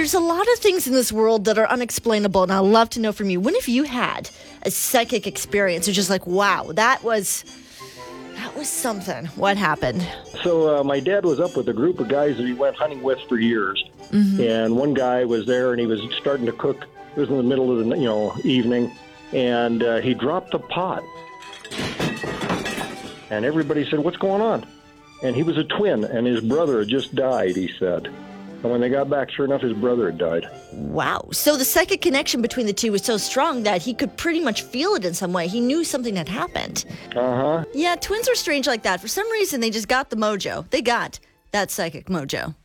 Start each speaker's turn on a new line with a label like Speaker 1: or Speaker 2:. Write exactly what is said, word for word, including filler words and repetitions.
Speaker 1: there's a lot of things in this world that are unexplainable, and I'd love to know from you. When have you had a psychic experience? It's just like, wow, that was that was something. What happened?
Speaker 2: So uh, my dad was up with a group of guys that he went hunting with for years,
Speaker 1: Mm-hmm.
Speaker 2: and one guy was there, and he was starting to cook. It was in the middle of the you know evening, and uh, he dropped the pot, and everybody said, "What's going on?" And he was a twin, and his brother had just died. He said. And when they got back, sure enough, his brother had died.
Speaker 1: Wow. So the psychic connection between the two was so strong that he could pretty much feel it in some way. He knew something had happened.
Speaker 2: Uh-huh.
Speaker 1: Yeah, twins are strange like that. For some reason, they just got the mojo. They got that psychic mojo.